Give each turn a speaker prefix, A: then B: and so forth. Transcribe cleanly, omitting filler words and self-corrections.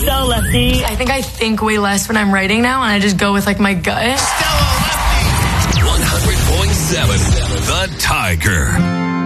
A: Stella Lefty.
B: I think I think way less when I'm writing now, and I just go with, like, my gut.
C: Stella Lefty. 100.7 The Tiger.